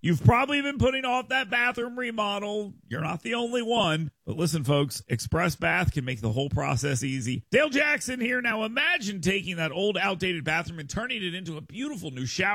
You've probably been putting off that bathroom remodel. You're not the only one. But listen, folks, Express Bath can make the whole process easy. Dale Jackson here. Now imagine taking that old, outdated bathroom and turning it into a beautiful new shower